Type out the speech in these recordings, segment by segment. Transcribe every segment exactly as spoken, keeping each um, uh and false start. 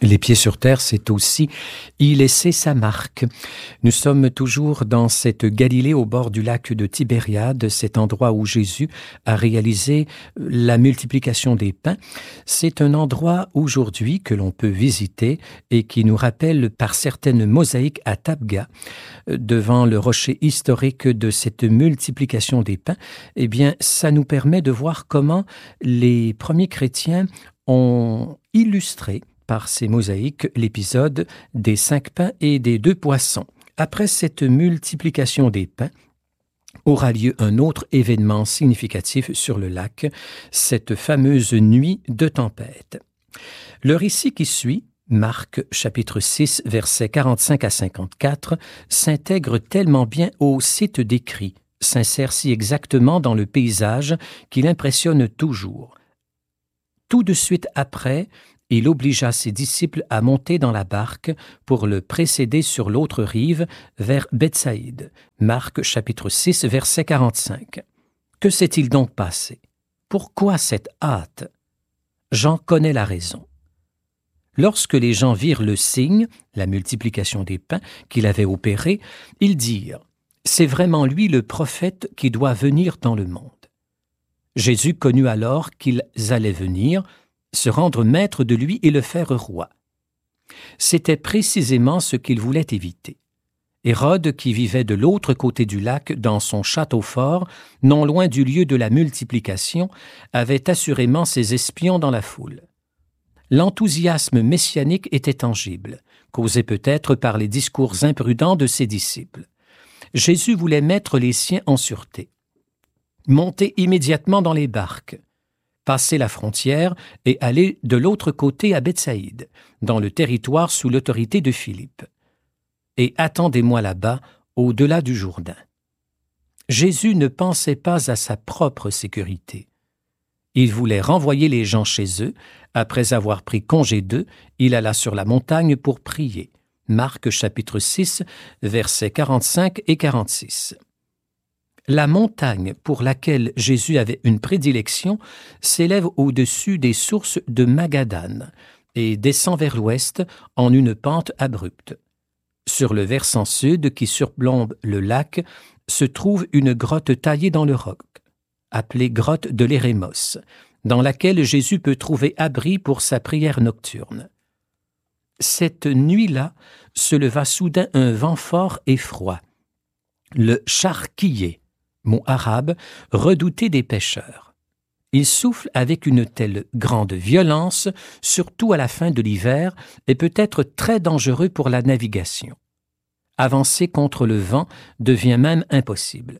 Les pieds sur terre, c'est aussi y laisser sa marque. Nous sommes toujours dans cette Galilée au bord du lac de Tibériade, cet endroit où Jésus a réalisé la multiplication des pains. C'est un endroit aujourd'hui que l'on peut visiter et qui nous rappelle par certaines mosaïques à Tabga, devant le rocher historique de cette multiplication des pains. Eh bien, ça nous permet de voir comment les premiers chrétiens ont illustré par ces mosaïques l'épisode des cinq pains et des deux poissons. Après cette multiplication des pains, aura lieu un autre événement significatif sur le lac, cette fameuse nuit de tempête. Le récit qui suit, Marc chapitre six, versets quarante-cinq à cinquante-quatre, s'intègre tellement bien au site décrit, s'insère si exactement dans le paysage qu'il impressionne toujours. Tout de suite après, il obligea ses disciples à monter dans la barque pour le précéder sur l'autre rive vers Bethsaïde. Marc chapitre six, verset quarante-cinq. Que s'est-il donc passé? Pourquoi cette hâte? Jean connaît la raison. Lorsque les gens virent le signe, la multiplication des pains, qu'il avait opéré, ils dirent « C'est vraiment lui le prophète qui doit venir dans le monde. » Jésus connut alors qu'ils allaient venir, se rendre maître de lui et le faire roi. C'était précisément ce qu'il voulait éviter. Hérode, qui vivait de l'autre côté du lac dans son château fort, non loin du lieu de la multiplication, avait assurément ses espions dans la foule. L'enthousiasme messianique était tangible, causé peut-être par les discours imprudents de ses disciples. Jésus voulait mettre les siens en sûreté. Monter immédiatement dans les barques, passer la frontière et aller de l'autre côté à Bethsaïde, dans le territoire sous l'autorité de Philippe. Et attendez-moi là-bas, au-delà du Jourdain. Jésus ne pensait pas à sa propre sécurité. Il voulait renvoyer les gens chez eux. Après avoir pris congé d'eux, il alla sur la montagne pour prier. Marc chapitre six, versets quarante-cinq et quarante-six. La montagne pour laquelle Jésus avait une prédilection s'élève au-dessus des sources de Magadan et descend vers l'ouest en une pente abrupte. Sur le versant sud qui surplombe le lac se trouve une grotte taillée dans le roc, appelée grotte de l'Érémos, dans laquelle Jésus peut trouver abri pour sa prière nocturne. Cette nuit-là se leva soudain un vent fort et froid, le charquillé, mot arabe redouté des pêcheurs. Il souffle avec une telle grande violence, surtout à la fin de l'hiver, et peut être très dangereux pour la navigation. Avancer contre le vent devient même impossible.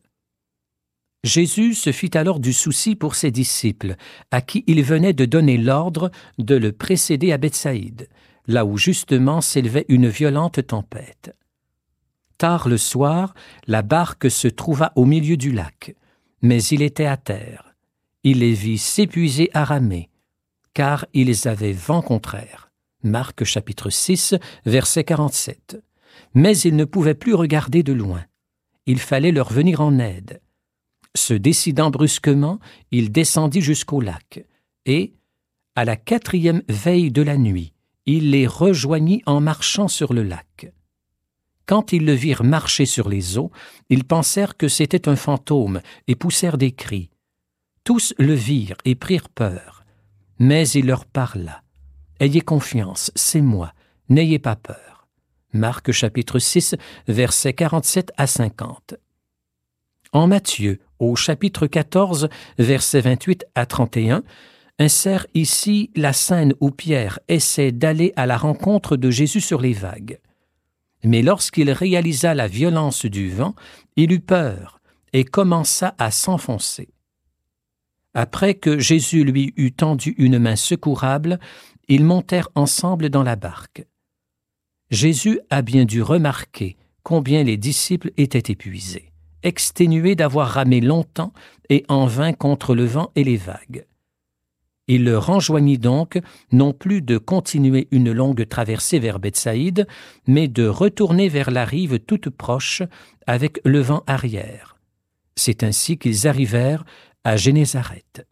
Jésus se fit alors du souci pour ses disciples, à qui il venait de donner l'ordre de le précéder à Bethsaïde, là où justement s'élevait une violente tempête. Tard le soir, la barque se trouva au milieu du lac, mais il était à terre. Il les vit s'épuiser à ramer, car ils avaient vent contraire. Marc chapitre six, verset quarante-sept. Mais ils ne pouvaient plus regarder de loin. Il fallait leur venir en aide. Se décidant brusquement, il descendit jusqu'au lac, et, à la quatrième veille de la nuit, il les rejoignit en marchant sur le lac. Quand ils le virent marcher sur les eaux, ils pensèrent que c'était un fantôme et poussèrent des cris. Tous le virent et prirent peur. Mais il leur parla. « Ayez confiance, c'est moi, n'ayez pas peur. » Marc chapitre six, versets quarante-sept à cinquante. En Matthieu, au chapitre quatorze, versets vingt-huit à trente et un, insère ici la scène où Pierre essaie d'aller à la rencontre de Jésus sur les vagues. Mais lorsqu'il réalisa la violence du vent, il eut peur et commença à s'enfoncer. Après que Jésus lui eut tendu une main secourable, ils montèrent ensemble dans la barque. Jésus a bien dû remarquer combien les disciples étaient épuisés, exténués d'avoir ramé longtemps et en vain contre le vent et les vagues. Il leur enjoignit donc non plus de continuer une longue traversée vers Bethsaïde, mais de retourner vers la rive toute proche avec le vent arrière. C'est ainsi qu'ils arrivèrent à Génézareth.